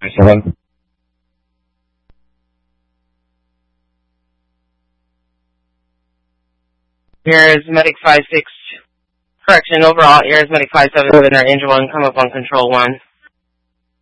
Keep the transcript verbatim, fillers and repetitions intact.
seven. Here is Medic five six. Correction, overall, here is Medic five seven with our Angel one. Come up on Control one.